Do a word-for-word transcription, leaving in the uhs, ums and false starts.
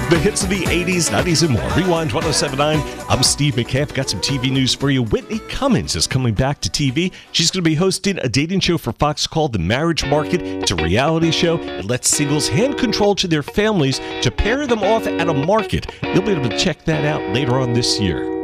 The hits of the eighties, nineties, and more. Rewind ten seventy-nine. I'm Steve McCamp. Got some T V news for you. Whitney Cummings is coming back to T V. She's going to be hosting a dating show for Fox called The Marriage Market. It's a reality show. It lets singles hand control to their families to pair them off at a market. You'll be able to check that out later on this year.